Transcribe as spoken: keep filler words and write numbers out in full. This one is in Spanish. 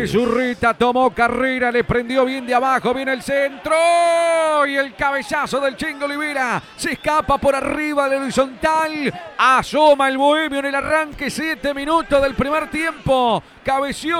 de Zurrita, tomó carrera, le prendió bien de abajo, viene el centro y el cabezazo del Chingo Olivera. Se escapa por arriba del horizontal, asoma el bohemio en el arranque, siete minutos del primer tiempo. Cabeció